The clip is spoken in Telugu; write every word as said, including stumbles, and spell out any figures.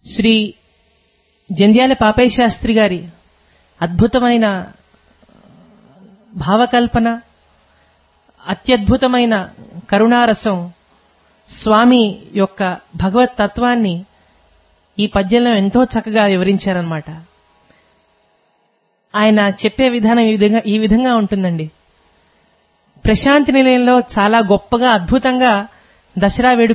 శ్రీ జంధ్యాల పాపయ్య శాస్త్రి గారి అద్భుతమైన భావకల్పన, అత్యద్భుతమైన కరుణారసం, స్వామి యొక్క భగవత్ తత్వాన్ని ఈ పద్యంలో ఎంతో చక్కగా వివరించారన్నమాట. ఆయన చెప్పే విధానం ఈ విధంగా ఈ విధంగా ఉంటుందండి. ప్రశాంతి నిలయంలో చాలా గొప్పగా అద్భుతంగా దసరా వేడుక